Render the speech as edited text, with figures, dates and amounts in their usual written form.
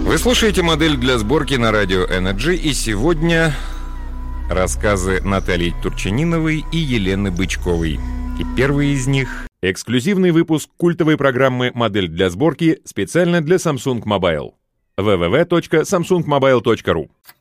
Вы слушаете «Модель для сборки» на радио Energy, и сегодня рассказы Натальи Турчининовой и Елены Бычковой. И первый из них — эксклюзивный выпуск культовой программы «Модель для сборки» специально для Samsung Mobile. www.samsungmobile.ru